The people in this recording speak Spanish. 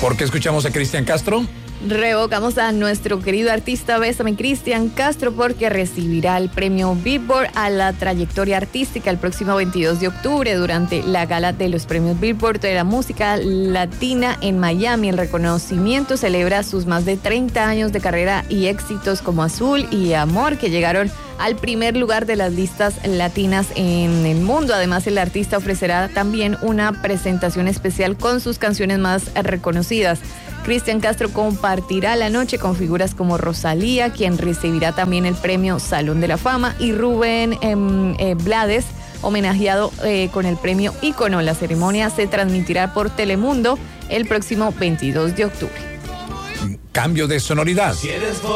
¿Por qué escuchamos a Cristian Castro? Revocamos a nuestro querido artista Bésame Cristian Castro porque recibirá el premio Billboard a la trayectoria artística el próximo 22 de octubre durante la gala de los premios Billboard de la música latina en Miami. El reconocimiento celebra sus más de 30 años de carrera y éxitos como Azul y Amor, que llegaron al primer lugar de las listas latinas en el mundo. Además, el artista ofrecerá también una presentación especial con sus canciones más reconocidas. Cristian Castro compartirá la noche con figuras como Rosalía, quien recibirá también el premio Salón de la Fama, y Rubén Blades, homenajeado con el premio Ícono. La ceremonia se transmitirá por Telemundo el próximo 22 de octubre. Cambio de sonoridad.